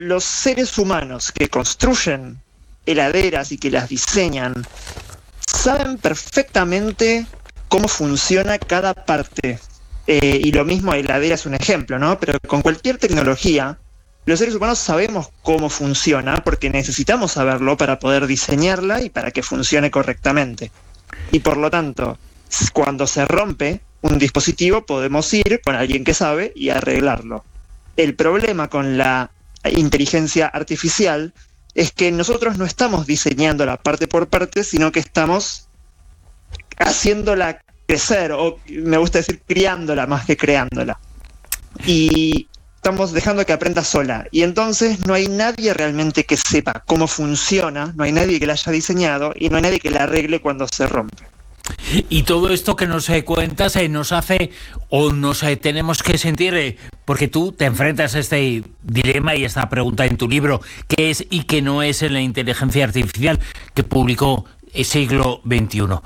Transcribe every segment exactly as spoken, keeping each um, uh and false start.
los seres humanos que construyen heladeras y que las diseñan saben perfectamente cómo funciona cada parte. Eh, y lo mismo, heladera es un ejemplo, ¿no? Pero con cualquier tecnología, los seres humanos sabemos cómo funciona porque necesitamos saberlo para poder diseñarla y para que funcione correctamente. Y por lo tanto, cuando se rompe un dispositivo, podemos ir con alguien que sabe y arreglarlo. El problema con la inteligencia artificial es que nosotros no estamos diseñándola parte por parte, sino que estamos haciéndola crecer, o me gusta decir criándola más que creándola. Y estamos dejando que aprenda sola. Y entonces no hay nadie realmente que sepa cómo funciona, no hay nadie que la haya diseñado y no hay nadie que la arregle cuando se rompe. Y todo esto que nos eh, cuentas eh, nos hace o nos eh, tenemos que sentir, eh, porque tú te enfrentas a este dilema y esta pregunta en tu libro, ¿qué es y qué no es en la inteligencia artificial?, que publicó el siglo veintiuno.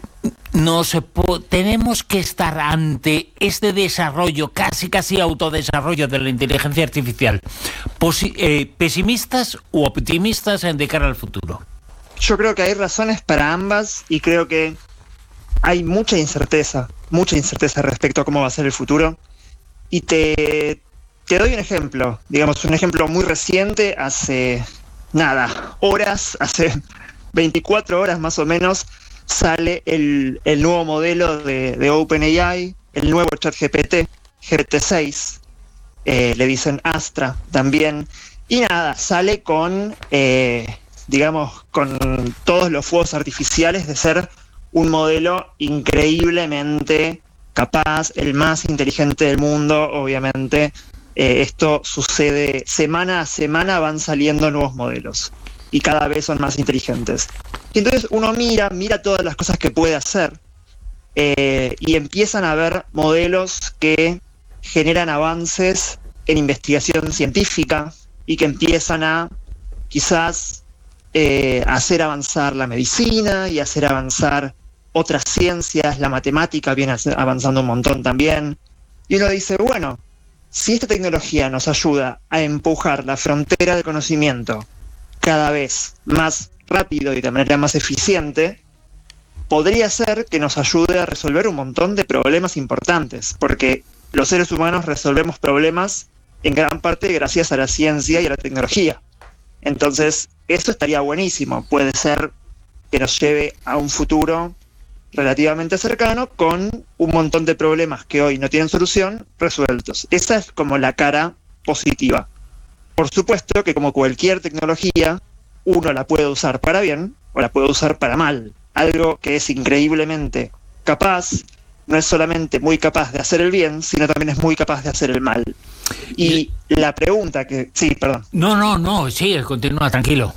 Nos po- tenemos que estar ante este desarrollo, casi casi autodesarrollo de la inteligencia artificial, posi- eh, pesimistas u optimistas en de cara al futuro. Yo creo que hay razones para ambas y creo que hay mucha incerteza, mucha incerteza respecto a cómo va a ser el futuro. Y te, te doy un ejemplo, digamos, un ejemplo muy reciente, hace nada, horas, hace veinticuatro horas más o menos, sale el, el nuevo modelo de, de OpenAI, el nuevo ChatGPT, G P T seis, eh, le dicen Astra también, y nada, sale con, eh, digamos, con todos los fuegos artificiales de ser un modelo increíblemente capaz, el más inteligente del mundo, obviamente. Eh, esto sucede semana a semana, van saliendo nuevos modelos y cada vez son más inteligentes. Y entonces uno mira, mira todas las cosas que puede hacer eh, y empiezan a haber modelos que generan avances en investigación científica y que empiezan a quizás eh, hacer avanzar la medicina y hacer avanzar otras ciencias, la matemática viene avanzando un montón también. Y uno dice, bueno, si esta tecnología nos ayuda a empujar la frontera del conocimiento cada vez más rápido y de manera más eficiente, podría ser que nos ayude a resolver un montón de problemas importantes, porque los seres humanos resolvemos problemas en gran parte gracias a la ciencia y a la tecnología. Entonces, eso estaría buenísimo. Puede ser que nos lleve a un futuro relativamente cercano con un montón de problemas que hoy no tienen solución resueltos. Esa es como la cara positiva. Por supuesto que como cualquier tecnología, uno la puede usar para bien o la puede usar para mal. Algo que es increíblemente capaz, no es solamente muy capaz de hacer el bien, sino también es muy capaz de hacer el mal. Y la pregunta que... Sí, perdón. No, no, no, sí, continúa, tranquilo.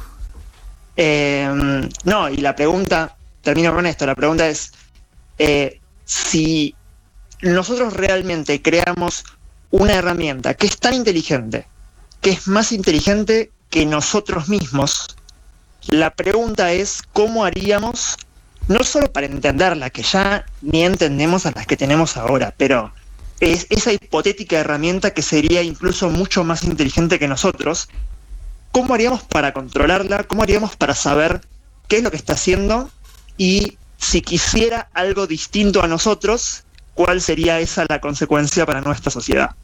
Eh, no, y la pregunta... Termino con esto, la pregunta es eh, si nosotros realmente creamos una herramienta que es tan inteligente, que es más inteligente que nosotros mismos, la pregunta es cómo haríamos, no solo para entenderla, que ya ni entendemos a las que tenemos ahora, pero es esa hipotética herramienta que sería incluso mucho más inteligente que nosotros, ¿cómo haríamos para controlarla? ¿Cómo haríamos para saber qué es lo que está haciendo? Y si quisiera algo distinto a nosotros, ¿cuál sería esa la consecuencia para nuestra sociedad?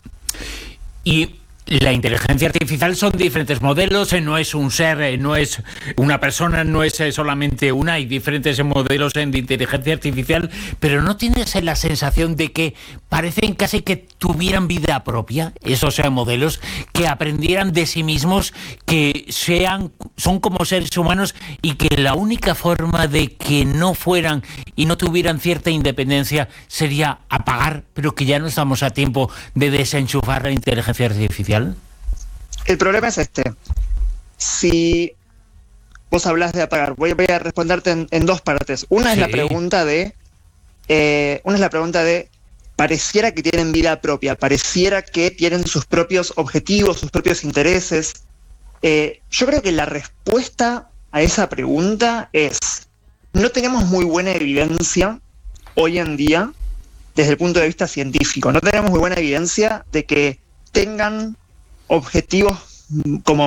Y la inteligencia artificial son diferentes modelos, no es un ser, no es una persona, no es solamente una, hay diferentes modelos de inteligencia artificial, pero ¿no tienes la sensación de que parecen casi que tuvieran vida propia, esos modelos, que aprendieran de sí mismos, que sean, son como seres humanos y que la única forma de que no fueran y no tuvieran cierta independencia sería apagar, pero que ya no estamos a tiempo de desenchufar la inteligencia artificial? El problema es este. Si vos hablás de apagar, voy, voy a responderte en, en dos partes. Una sí. es la pregunta de, eh, una es la pregunta de, pareciera que tienen vida propia, pareciera que tienen sus propios objetivos, sus propios intereses. Eh, yo creo que la respuesta a esa pregunta es, no tenemos muy buena evidencia hoy en día desde el punto de vista científico. No tenemos muy buena evidencia de que tengan objetivos como